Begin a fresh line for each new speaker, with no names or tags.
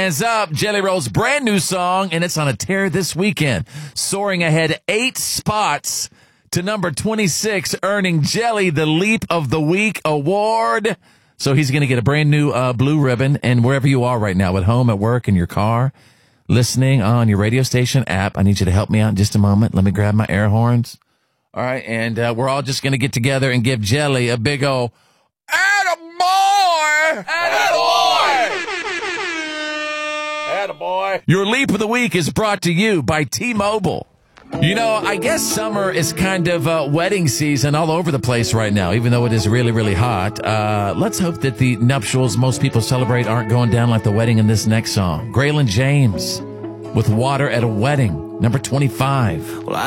Hands Up, Jelly Roll's brand new song, and it's on a tear this weekend, soaring ahead 8 spots to number 26, earning Jelly the Leap of the Week award. So he's going to get a brand new blue ribbon, and wherever you are right now, at home, at work, in your car, listening on your radio station app, I need you to help me out in just a moment. Let me grab my air horns. All right, and we're all just going to get together and give Jelly a big old attaboy! Attaboy! Attaboy! Your Leap of the Week is brought to you by T-Mobile. You know, I guess summer is kind of wedding season all over the place right now, even though it is really, really hot. Let's hope that the nuptials most people celebrate aren't going down like the wedding in this next song. Graylin James with Water at a Wedding, number 25.
Well,